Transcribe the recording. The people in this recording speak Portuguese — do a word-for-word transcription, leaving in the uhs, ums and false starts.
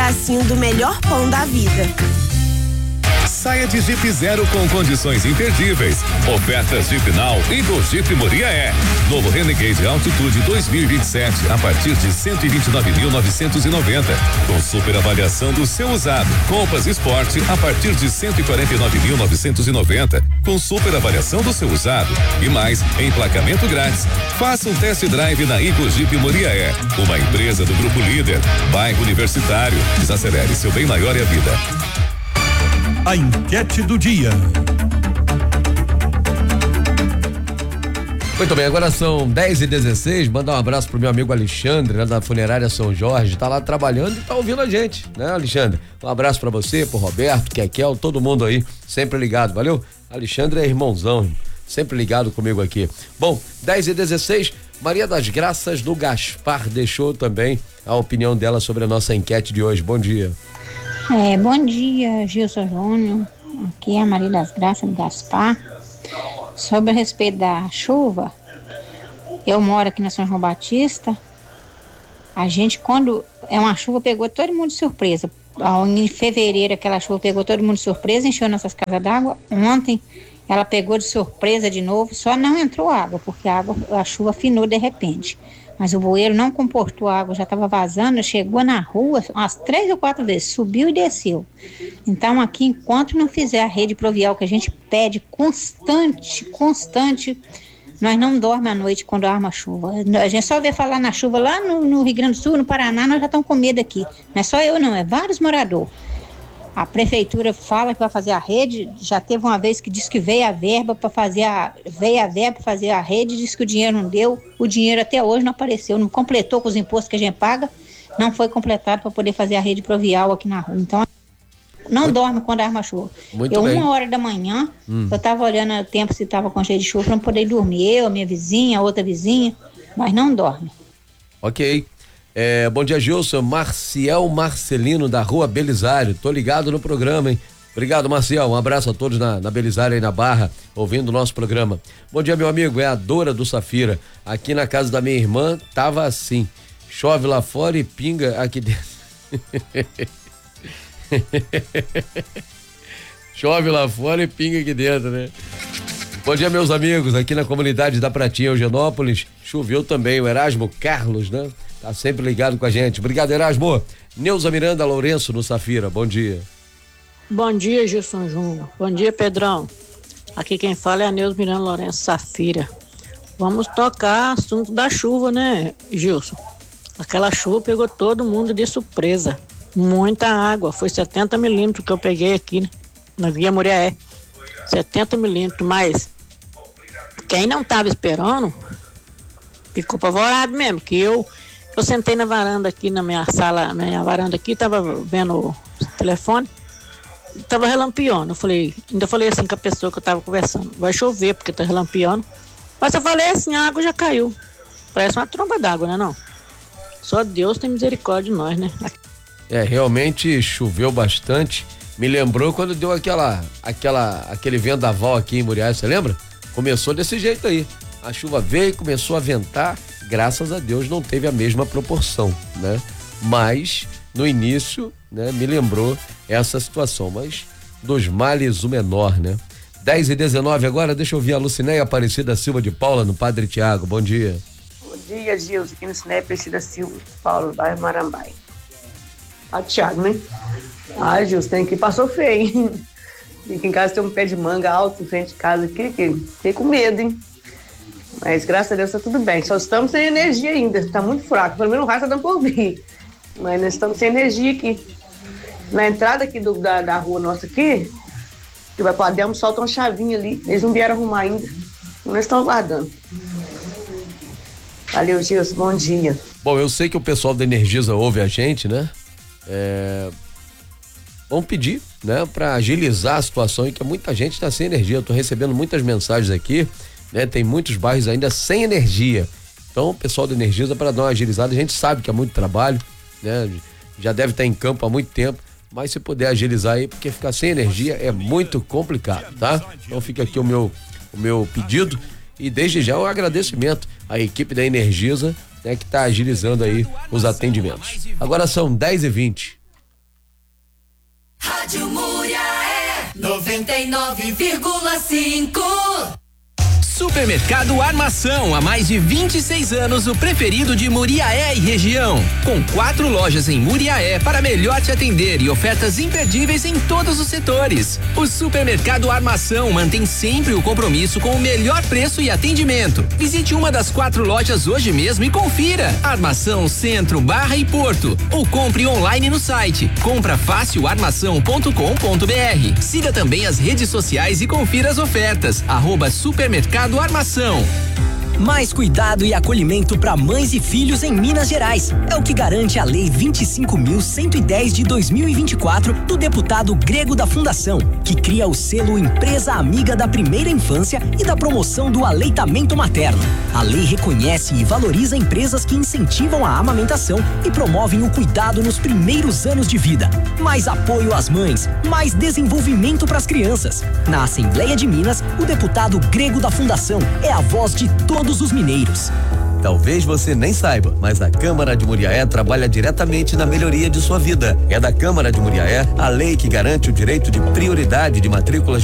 pedacinho do melhor pão da vida. Saia de Jeep Zero com condições imperdíveis. Ofertas Jeep Now e do Jeep Moriaé. Novo Renegade Altitude dois mil e vinte e sete a partir de cento e vinte e nove mil novecentos e noventa. Com super avaliação do seu usado. Compass Sport a partir de cento e quarenta e nove mil novecentos e noventa. Com super avaliação do seu usado. E mais, emplacamento grátis. Faça um test drive na Igo Jeep Moriaé. Uma empresa do Grupo Líder. Bairro Universitário. Desacelere, seu bem maior é a vida. A enquete do dia. Muito bem, agora são dez e dezesseis. Mandar um abraço pro meu amigo Alexandre, né, da Funerária São Jorge. Tá lá trabalhando e tá ouvindo a gente, né, Alexandre? Um abraço pra você, pro Roberto, Kekel, todo mundo aí, sempre ligado, valeu? Alexandre é irmãozão, sempre ligado comigo aqui. Bom, dez e dezesseis. Maria das Graças do Gaspar deixou também a opinião dela sobre a nossa enquete de hoje. Bom dia. É, bom dia, Gilson Júnior. Aqui é a Maria das Graças do Gaspar. Sobre a respeito da chuva, eu moro aqui na São João Batista. A gente, quando é uma chuva, pegou todo mundo de surpresa. Em fevereiro, aquela chuva pegou todo mundo de surpresa, encheu nossas casas d'água. Ontem, ela pegou de surpresa de novo, só não entrou água, porque a, água, a chuva afinou de repente. Mas o bueiro não comportou a água, já estava vazando, chegou na rua umas três ou quatro vezes, subiu e desceu. Então aqui, enquanto não fizer a rede pluvial que a gente pede constante, constante, nós não dormimos à noite quando arma chuva. A gente só vê falar na chuva lá no, no Rio Grande do Sul, no Paraná, nós já estamos com medo aqui. Não é só eu não, é vários moradores. A prefeitura fala que vai fazer a rede, já teve uma vez que disse que veio a verba para fazer a veio a verba para fazer a rede, disse que o dinheiro não deu, o dinheiro até hoje não apareceu, não completou com os impostos que a gente paga, não foi completado para poder fazer a rede pluvial aqui na rua. Então, não Muito... dorme quando arma chuva. Muito eu, bem. Uma hora da manhã, hum. eu estava olhando o tempo se estava com cheio de chuva para não poder dormir, eu, minha vizinha, outra vizinha, mas não dorme. Ok. É, bom dia, Gilson. Marcial Marcelino, da Rua Belisário. Tô ligado no programa, hein? Obrigado, Marcial. Um abraço a todos na, na Belisário aí na Barra, ouvindo o nosso programa. Bom dia, meu amigo. É a Dora do Safira. Aqui na casa da minha irmã, tava assim. Chove lá fora e pinga aqui dentro. Chove lá fora e pinga aqui dentro, né? Bom dia, meus amigos. Aqui na comunidade da Pratinha, Eugenópolis, choveu também. O Erasmo Carlos, né? Tá sempre ligado com a gente. Obrigado, Erasmo. Neuza Miranda Lourenço no Safira. Bom dia. Bom dia, Gilson Júnior. Bom dia, Pedrão. Aqui quem fala é a Neuza Miranda Lourenço Safira. Vamos tocar assunto da chuva, né, Gilson? Aquela chuva pegou todo mundo de surpresa. Muita água. Foi setenta milímetros que eu peguei aqui, né, na Via Moriaé. setenta milímetros, mas quem não estava esperando ficou apavorado mesmo, que eu Eu sentei na varanda aqui, na minha sala, minha varanda aqui, tava vendo o telefone, tava relampeando. Eu falei, ainda falei assim com a pessoa que eu tava conversando, vai chover porque tá relampeando. Mas eu falei assim, a água já caiu. Parece uma tromba d'água, né não? Só Deus tem misericórdia de nós, né? É, realmente choveu bastante. Me lembrou quando deu aquela, aquela, aquele vendaval aqui em Muriá, você lembra? Começou desse jeito aí. A chuva veio, começou a ventar. Graças a Deus não teve a mesma proporção, né? Mas no início, né, me lembrou essa situação, mas dos males o menor, né? dez e dezenove agora, deixa eu ouvir a Lucinéia Aparecida Silva de Paula no Padre Tiago. Bom dia. Bom dia, Gilson, aqui no Lucinéia Aparecida Silva de Paula, bairro Marambai. Ah, Tiago, né? Ah, Gilson, tem que passou feio, hein? Aqui em casa tem um pé de manga alto em frente de casa aqui, que fiquei com medo, hein? Mas graças a Deus tá tudo bem. Só estamos sem energia ainda, tá muito fraco. Pelo menos o raio tá dando por vir. Mas nós estamos sem energia aqui. Na entrada aqui do, da, da rua nossa aqui, que vai pra Adelmo, solta uma chavinha ali. Eles não vieram arrumar ainda. Nós estamos aguardando. Valeu, Gilson, bom dia. Bom, eu sei que o pessoal da Energisa ouve a gente, né? É... Vamos pedir, né? Pra agilizar a situação, e que muita gente tá sem energia. Eu tô recebendo muitas mensagens aqui, né? Tem muitos bairros ainda sem energia. Então, o pessoal da Energisa, para dar uma agilizada, a gente sabe que é muito trabalho, né? Já deve estar em campo há muito tempo, mas se puder agilizar aí, porque ficar sem energia é muito complicado, tá? Então fica aqui o meu, o meu pedido, e desde já o agradecimento à equipe da Energisa, né? Que está agilizando aí os atendimentos. Agora são dez e vinte. Rádio Muriaé noventa e nove vírgula cinco. Supermercado Armação, há mais de vinte e seis anos o preferido de Muriaé e região. Com quatro lojas em Muriaé para melhor te atender e ofertas imperdíveis em todos os setores. O Supermercado Armação mantém sempre o compromisso com o melhor preço e atendimento. Visite uma das quatro lojas hoje mesmo e confira. Armação Centro, Barra e Porto. Ou compre online no site compra fácil armação ponto com ponto br. Siga também as redes sociais e confira as ofertas. Arroba Supermercado do Armação. Mais cuidado e acolhimento para mães e filhos em Minas Gerais. É o que garante a Lei vinte e cinco mil cento e dez de dois mil e vinte e quatro do deputado Grego da Fundação, que cria o selo Empresa Amiga da Primeira Infância e da promoção do aleitamento materno. A lei reconhece e valoriza empresas que incentivam a amamentação e promovem o cuidado nos primeiros anos de vida. Mais apoio às mães, mais desenvolvimento para as crianças. Na Assembleia de Minas, o deputado Grego da Fundação é a voz de todos Todos os mineiros. Talvez você nem saiba, mas a Câmara de Muriaé trabalha diretamente na melhoria de sua vida. É da Câmara de Muriaé a lei que garante o direito de prioridade de matrículas